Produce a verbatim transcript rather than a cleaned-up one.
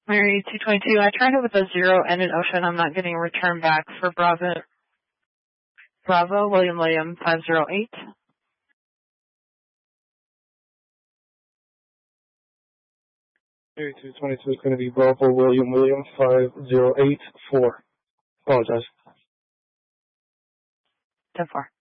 Mary two twenty-two, I tried it with a zero and an ocean. I'm not getting a return back for Bravo. Bravo, William William five zero eight. Mary two twenty-two is going to be Bravo, William William five zero eight four. Apologize. ten four.